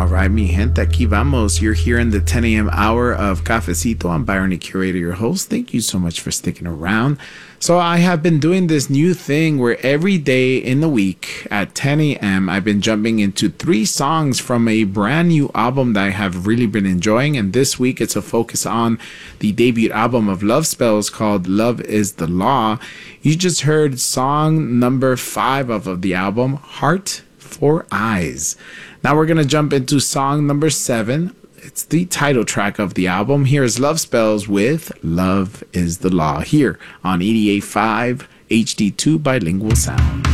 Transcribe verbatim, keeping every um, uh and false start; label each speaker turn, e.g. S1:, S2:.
S1: All right, mi gente, aquí vamos. You're here in the ten a.m. hour of Cafecito. I'm Byron, the curator, your host. Thank you so much for sticking around. So I have been doing this new thing where every day in the week at ten a.m. I've been jumping into three songs from a brand new album that I have really been enjoying. And this week it's a focus on the debut album of Love Spells called Love is the Law. You just heard song number five of, of the album, Heart for Eyes. Now we're going to jump into song number seven. It's the title track of the album. Here's Love Spells with Love is the Law here on eighty-eight point five H D two Bilingual Sound.